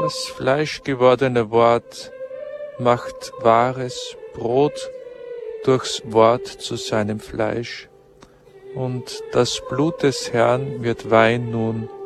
Das fleischgewordene Wort macht wahres Brot durchs Wort zu seinem Fleisch, und das Blut des Herrn wird Wein nun